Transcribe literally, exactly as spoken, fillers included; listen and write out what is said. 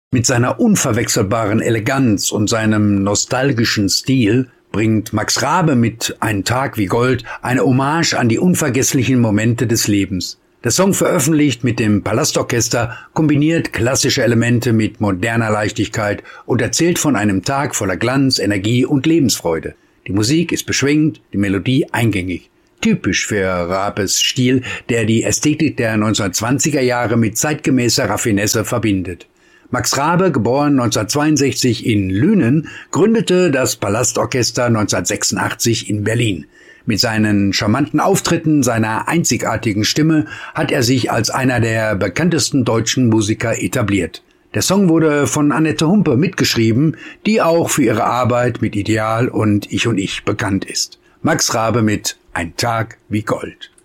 Mit seiner unverwechselbaren Eleganz und seinem nostalgischen Stil bringt Max Raabe mit Ein Tag wie Gold eine Hommage an die unvergesslichen Momente des Lebens. Der Song, veröffentlicht mit dem Palastorchester, kombiniert klassische Elemente mit moderner Leichtigkeit und erzählt von einem Tag voller Glanz, Energie und Lebensfreude. Die Musik ist beschwingt, die Melodie eingängig. Typisch für Raabes Stil, der die Ästhetik der neunzehnhundertzwanziger Jahre mit zeitgemäßer Raffinesse verbindet. Max Raabe, geboren neunzehnhundertzweiundsechzig in Lünen, gründete das Palastorchester neunzehnhundertsechsundachtzig in Berlin. Mit seinen charmanten Auftritten, seiner einzigartigen Stimme hat er sich als einer der bekanntesten deutschen Musiker etabliert. Der Song wurde von Annette Humpe mitgeschrieben, die auch für ihre Arbeit mit Ideal und Ich und Ich bekannt ist. Max Raabe mit Ein Tag wie Gold.